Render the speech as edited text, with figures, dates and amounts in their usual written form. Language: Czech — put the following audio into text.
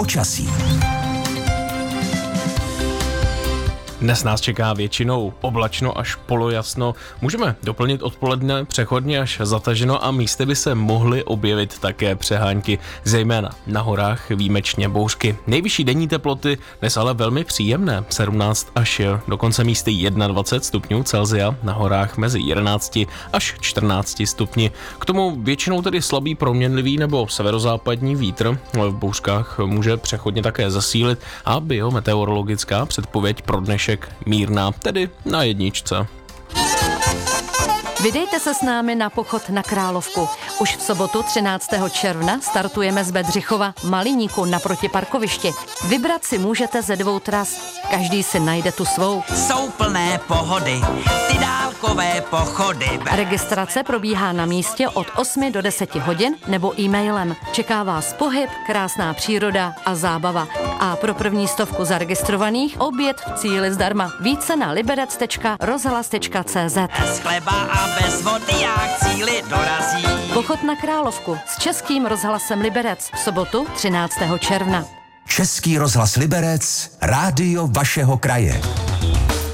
počasí. Dnes nás čeká většinou oblačno až polojasno. Můžeme doplnit odpoledne přechodně až zataženo a místy by se mohly objevit také přehánky, zejména na horách výjimečně bouřky. Nejvyšší denní teploty dnes ale velmi příjemné, 17 až dokonce místy 21 stupňů Celsia, na horách mezi 11 až 14 stupni. K tomu většinou tedy slabý proměnlivý nebo severozápadní vítr, v bouřkách může přechodně také zasílit a biometeorologická předpověď pro dnešek mírná, tedy na jedničce. Vydejte se s námi na pochod na Královku. Už v sobotu 13. června startujeme z Bedřichova Maliníku naproti parkovišti. Vybrat si můžete ze 2 tras. Každý si najde tu svou. Jsou plné pohody, ty dálkové pochody. Registrace probíhá na místě od 8 do 10 hodin nebo e-mailem. Čeká vás pohyb, krásná příroda a zábava. A pro první 100 zaregistrovaných oběd v cíli zdarma. Více na liberec.rozhlas.cz. Bez chleba a bez vody jak cíli dorazí. Pochod na Královku s Českým rozhlasem Liberec v sobotu 13. června. Český rozhlas Liberec, rádio vašeho kraje.